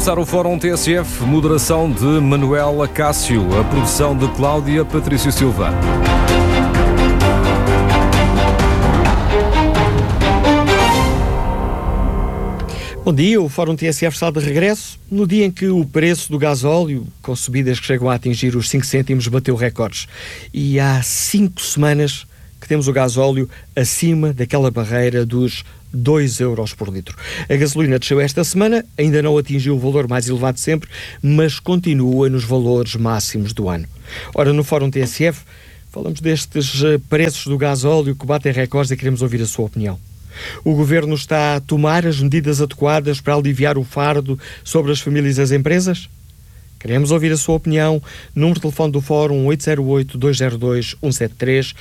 começar o Fórum TSF, moderação de Manuela Cássio, a produção de Cláudia Patrício Silva. Bom dia, o Fórum TSF está de regresso no dia em que o preço do gasóleo, com subidas que chegam a atingir os 5 cêntimos, bateu recordes. E há 5 semanas que temos o gasóleo acima daquela barreira dos 2 euros por litro. A gasolina desceu esta semana, ainda não atingiu o valor mais elevado de sempre, mas continua nos valores máximos do ano. Ora, no Fórum TSF, falamos destes preços do gasóleo que batem recordes e queremos ouvir a sua opinião. O Governo está a tomar as medidas adequadas para aliviar o fardo sobre as famílias e as empresas? Queremos ouvir a sua opinião. Número de telefone do Fórum 808-202-173,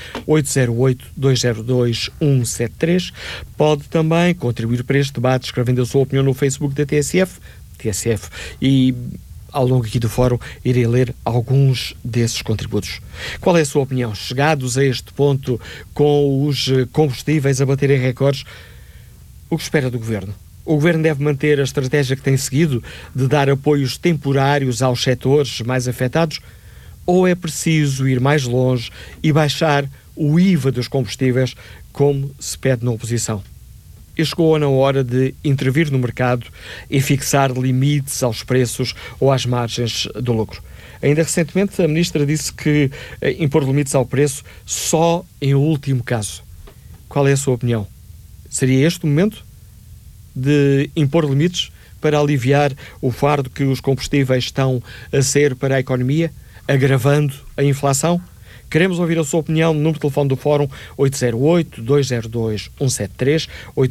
808-202-173. Pode também contribuir para este debate escrevendo a sua opinião no Facebook da TSF, e ao longo aqui do Fórum irei ler alguns desses contributos. Qual é a sua opinião? Chegados a este ponto, com os combustíveis a baterem recordes, o que espera do Governo? O Governo deve manter a estratégia que tem seguido de dar apoios temporários aos setores mais afetados? Ou é preciso ir mais longe e baixar o IVA dos combustíveis, como se pede na oposição? E chegou na hora de intervir no mercado e fixar limites aos preços ou às margens do lucro. Ainda recentemente a Ministra disse que impor limites ao preço só em último caso. Qual é a sua opinião? Seria este o momento de impor limites para aliviar o fardo que os combustíveis estão a ser para a economia, agravando a inflação? Queremos ouvir a sua opinião no número de telefone do Fórum 808-202-173,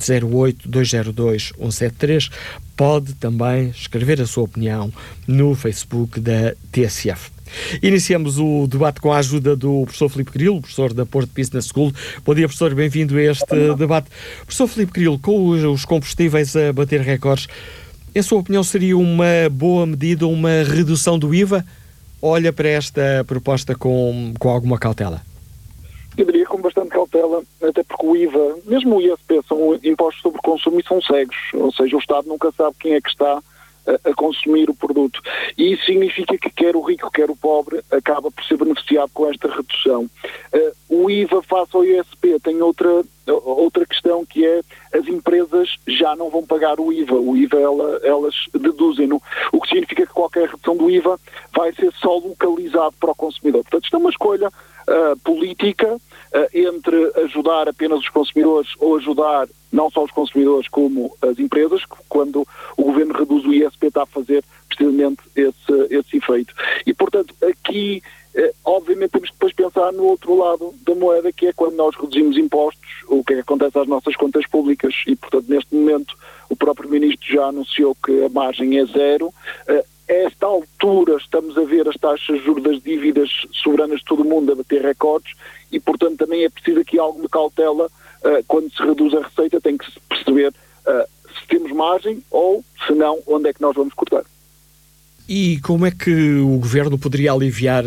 808-202-173. Pode também escrever a sua opinião no Facebook da TSF. Iniciamos o debate com a ajuda do professor Filipe Grilo, professor da Porto Business School. Bom dia, professor, bem-vindo a este debate. Professor Filipe Grilo, com os combustíveis a bater recordes, em sua opinião seria uma boa medida, uma redução do IVA? Olha para esta proposta com alguma cautela? Eu diria com bastante cautela, até porque o IVA, mesmo o ISP, são impostos sobre consumo e são cegos, ou seja, o Estado nunca sabe quem é que está a consumir o produto. E isso significa que quer o rico, quer o pobre, acaba por ser beneficiado com esta redução. O IVA face ao ISP tem outra questão, que é as empresas já não vão pagar o IVA. O IVA elas deduzem-no, o que significa que qualquer redução do IVA vai ser só localizado para o consumidor. Portanto, isto é uma escolha política entre ajudar apenas os consumidores ou ajudar não só os consumidores como as empresas, que quando o Governo reduz o ISP está a fazer precisamente esse efeito. E, portanto, aqui, obviamente, temos que depois pensar no outro lado da moeda, que é quando nós reduzimos impostos, o que é que acontece às nossas contas públicas. E, portanto, neste momento, o próprio Ministro já anunciou que a margem é zero. A esta altura estamos a ver as taxas de juros das dívidas soberanas de todo o mundo a bater recordes e, portanto, também é preciso aqui alguma cautela. Quando se reduz a receita tem que se perceber se temos margem ou, se não, onde é que nós vamos cortar. E como é que o Governo poderia aliviar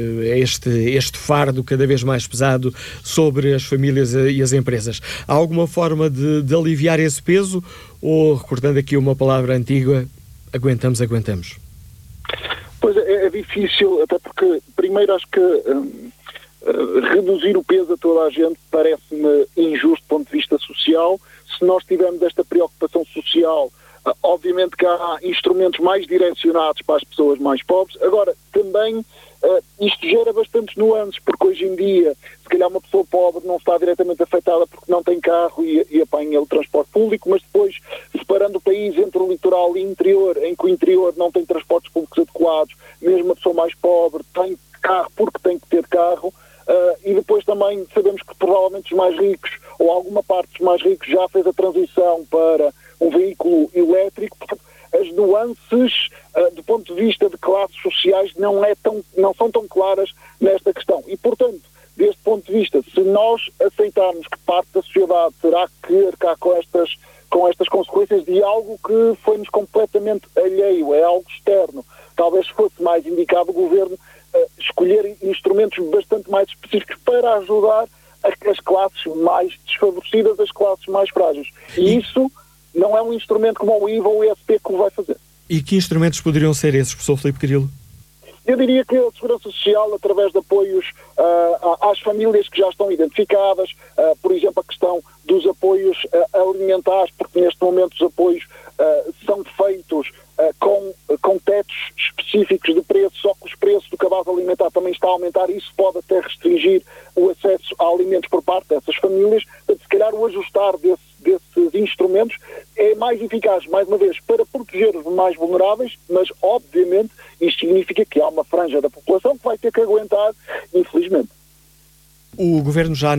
este fardo cada vez mais pesado sobre as famílias e as empresas? Há alguma forma de aliviar esse peso ou, recordando aqui uma palavra antiga, aguentamos? Pois é difícil, até porque primeiro acho que reduzir o peso a toda a gente parece-me injusto do ponto de vista social. Se nós tivermos esta preocupação social, obviamente que há instrumentos mais direcionados para as pessoas mais pobres. Agora, também isto gera bastantes nuances, porque hoje em dia, se calhar uma pessoa pobre não está diretamente afetada porque não tem carro e apanha o transporte público, mas depois, separando o país entre o litoral e o interior, em que o interior não tem transportes públicos adequados, mesmo a pessoa mais pobre tem carro porque tem que ter carro. E depois também sabemos que provavelmente os mais ricos, ou alguma parte dos mais ricos, já fez a transição para um veículo elétrico. Portanto, as nuances do ponto de vista de classes sociais não são tão claras nesta questão. E, portanto, deste ponto de vista, se nós aceitarmos que parte da sociedade terá que arcar com estas consequências de algo que foi-nos completamente alheio, é algo externo, talvez fosse mais indicado o Governo escolher instrumentos bastante mais específicos para ajudar as classes mais desfavorecidas, as classes mais frágeis. E isso não é um instrumento como o IVA ou o ISP que o vai fazer. E que instrumentos poderiam ser esses, professor Filipe Carilo? Eu diria que a Segurança Social, através de apoios às famílias que já estão identificadas, por exemplo, a questão dos apoios alimentares, porque neste momento os apoios são feitos com tetos específicos de preço, só que os preços do cabaz alimentar também está a aumentar e isso pode até restringir o acesso a alimentos por parte dessas famílias. Portanto, se calhar o ajustar desses instrumentos é mais eficaz, mais uma vez, para proteger os mais vulneráveis, mas obviamente isto significa que há uma franja da população que vai ter que aguentar, infelizmente. O Governo já